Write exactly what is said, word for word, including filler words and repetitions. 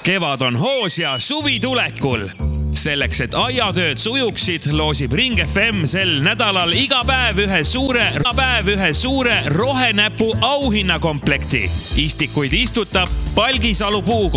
Kevad on hoos ja suvi tulekul. Selleks, et aiatööd sujuksid, loosib Ring F M sel nädalal iga päev ühe suure, iga päev ühe suure rohenäpu auhinnakomplekti. Istikuid istutab Palgisalu puukool.